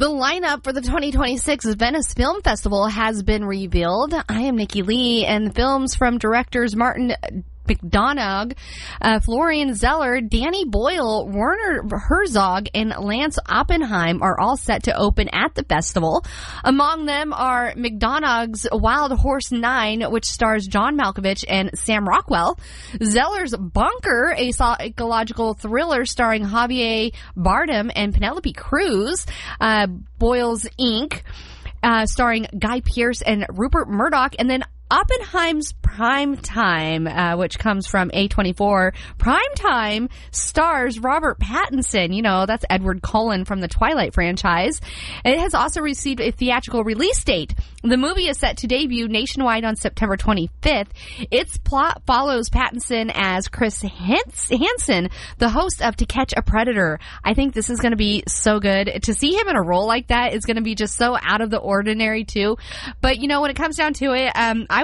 The lineup for the 2026 Venice Film Festival has been revealed. I am Nikki Lee, and films from directors Martin McDonagh, Florian Zeller, Danny Boyle, Werner Herzog, and Lance Oppenheim are all set to open at the festival. Among them are McDonagh's Wild Horse 9, which stars John Malkovich and Sam Rockwell; Zeller's Bunker, a psychological thriller starring Javier Bardem and Penelope Cruz; Boyle's Inc., starring Guy Pearce and Rupert Murdoch; and then Oppenheim's Prime Time, which comes from A24. Prime Time stars Robert Pattinson. You know, that's Edward Cullen from the Twilight franchise. It has also received a theatrical release date. The movie is set to debut nationwide on September 25th. Its plot follows Pattinson as Chris Hansen, the host of To Catch a Predator. I think this is going to be so good. To see him in a role like that is going to be just so out of the ordinary, too. But, you know, when it comes down to it, I